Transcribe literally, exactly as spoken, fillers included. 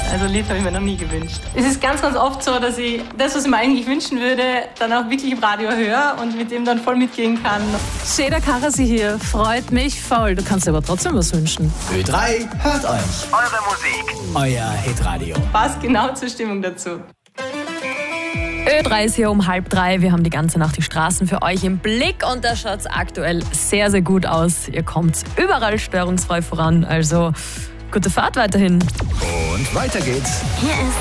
Also ein Lied habe ich mir noch nie gewünscht. Es ist ganz, ganz oft so, dass ich das, was ich mir eigentlich wünschen würde, dann auch wirklich im Radio höre und mit dem dann voll mitgehen kann. Seda Karasi hier, freut mich voll. Du kannst dir aber trotzdem was wünschen. Ö drei hört euch. Eure Musik. Euer Hitradio. Passt genau zur Stimmung dazu. Ö drei ist hier um halb drei. Wir haben die ganze Nacht die Straßen für euch im Blick und da schaut es aktuell sehr, sehr gut aus. Ihr kommt überall störungsfrei voran, also gute Fahrt weiterhin. Und weiter geht's. Hier ist